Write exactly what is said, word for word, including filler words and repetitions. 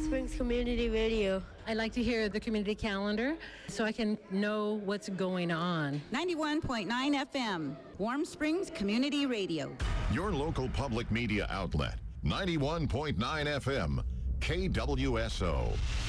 Springs Community Radio. I like to hear the community calendar so I can know what's going on. ninety-one point nine F M, Warm Springs Community Radio. Your local public media outlet, ninety-one point nine F M, K W S O.